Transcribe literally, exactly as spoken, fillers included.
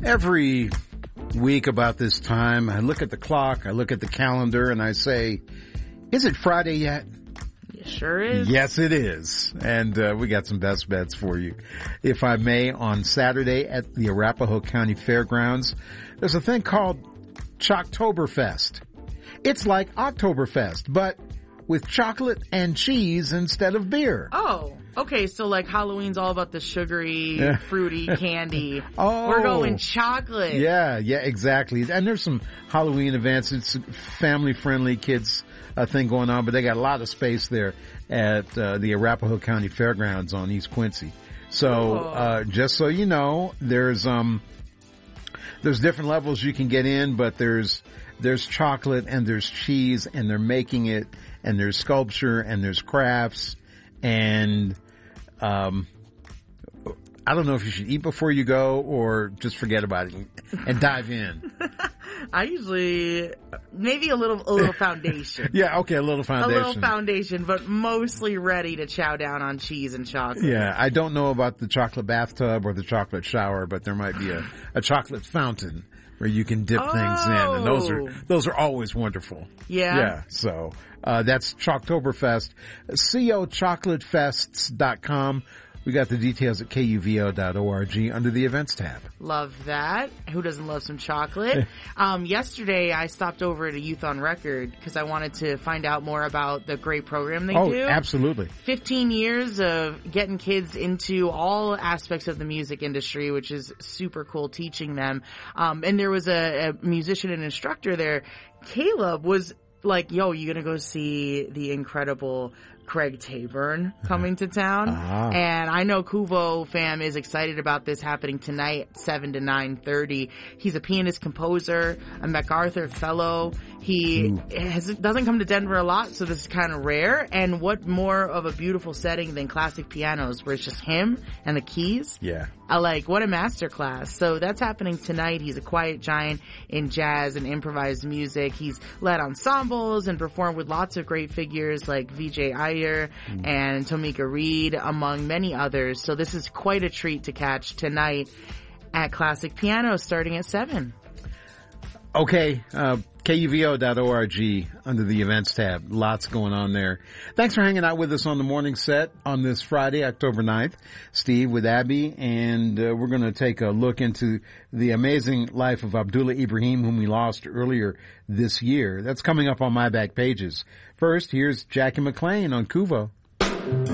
Every week about this time, I look at the clock, I look at the calendar, and I say, is it Friday yet? It sure is. Yes, it is. And uh, we got some best bets for you. If I may, on Saturday at the Arapahoe County Fairgrounds, there's a thing called Choctoberfest. It's like Oktoberfest, but with chocolate and cheese instead of beer. Oh, okay. So like Halloween's all about the sugary, fruity candy. Oh. We're going chocolate. Yeah, yeah, exactly. And there's some Halloween events. It's family friendly kids uh, thing going on, but they got a lot of space there at uh, the Arapahoe County Fairgrounds on East Quincy. So, Oh. uh, just so you know, there's, um, there's different levels you can get in, but there's, there's chocolate and there's cheese and they're making it, and there's sculpture and there's crafts, and um I don't know if you should eat before you go or just forget about it and dive in. I usually maybe a little a little foundation. Yeah, okay, a little foundation. A little foundation, but mostly ready to chow down on cheese and chocolate. Yeah, I don't know about the chocolate bathtub or the chocolate shower, but there might be a, a chocolate fountain where you can dip oh. things in, and those are those are always wonderful. Yeah. Yeah. So uh that's Choctoberfest. co chocolate fests dot com. We got the details at K U V O dot org under the events tab. Love that. Who doesn't love some chocolate? um, yesterday I stopped over to Youth on Record because I wanted to find out more about the great program they oh, do. Oh, absolutely. fifteen years of getting kids into all aspects of the music industry, which is super cool, teaching them. Um, and there was a, a musician and instructor there. Caleb was like, yo, you gonna go see the incredible Craig Taborn coming to town? Ah. And I know Kuvo fam is excited about this happening tonight at seven to nine thirty. He's a pianist composer, a MacArthur fellow. He has, doesn't come to Denver a lot, so this is kind of rare. And what more of a beautiful setting than classic pianos where it's just him and the keys? Yeah. I like, what a masterclass. So that's happening tonight. He's a quiet giant in jazz and improvised music. He's led ensembles and performed with lots of great figures like Vijay Iyer mm. and Tomika Reed, among many others. So this is quite a treat to catch tonight at Classic Piano starting at seven. Okay, uh, K U V O dot org under the events tab. Lots going on there. Thanks for hanging out with us on the morning set on this Friday, October ninth. Steve with Abby, and uh, we're going to take a look into the amazing life of Abdullah Ibrahim, whom we lost earlier this year. That's coming up on my back pages. First, here's Jackie McLean on Kuvo.